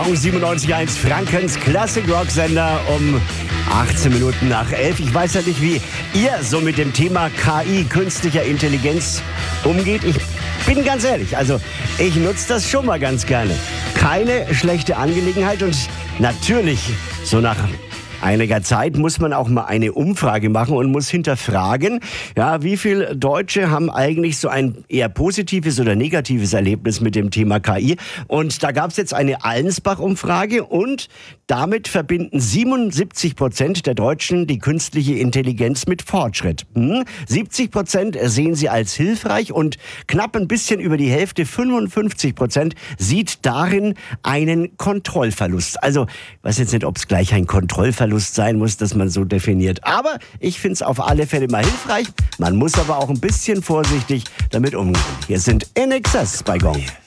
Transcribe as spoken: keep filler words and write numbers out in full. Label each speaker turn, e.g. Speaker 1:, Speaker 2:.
Speaker 1: Gong siebenundneunzig Komma eins, Frankens Classic-Rock-Sender um achtzehn Minuten nach elf. Ich weiß ja nicht, wie ihr so mit dem Thema K I, künstlicher Intelligenz, umgeht. Ich bin ganz ehrlich, also ich nutze das schon mal ganz gerne. Keine schlechte Angelegenheit und natürlich, so nach einiger Zeit muss man auch mal eine Umfrage machen und muss hinterfragen, ja, wie viele Deutsche haben eigentlich so ein eher positives oder negatives Erlebnis mit dem Thema K I. Und da gab es jetzt eine Allensbach-Umfrage und damit verbinden siebenundsiebzig Prozent der Deutschen die künstliche Intelligenz mit Fortschritt. Hm? siebzig Prozent sehen sie als hilfreich und knapp ein bisschen über die Hälfte, fünfundfünfzig Prozent, sieht darin einen Kontrollverlust. Also, ich weiß jetzt nicht, ob es gleich ein Kontrollverlust sein muss, dass man so definiert. Aber ich finde es auf alle Fälle mal hilfreich. Man muss aber auch ein bisschen vorsichtig damit umgehen. Hier sind In Excess bei Gong.